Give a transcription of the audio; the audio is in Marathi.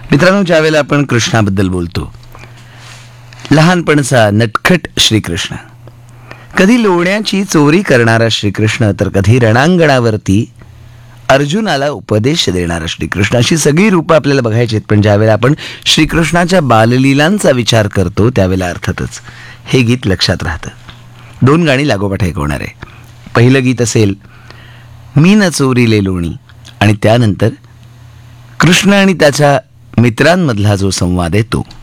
मित्रांनो, ज्यावेळेला आपण कृष्णाबद्दल बोलतो, लहानपणचा नटखट श्रीकृष्ण, कधी लोण्याची चोरी करणारा श्रीकृष्ण, तर कधी रणांगणावरती अर्जुनाला उपदेश देणारा श्रीकृष्ण, अशी सगळी रूपं आपल्याला बघायची आहेत. पण ज्यावेळेला आपण श्रीकृष्णाच्या बाललीलांचा विचार करतो त्यावेळेला अर्थातच हे गीत लक्षात राहतं. 2 गाणी लागोपाठ ऐकवणार आहे. पहिलं गीत असेल मी न चोरीले लोणी, आणि त्यानंतर कृष्ण आणि त्याच्या मित्रांमधला जो संवाद आहे तो.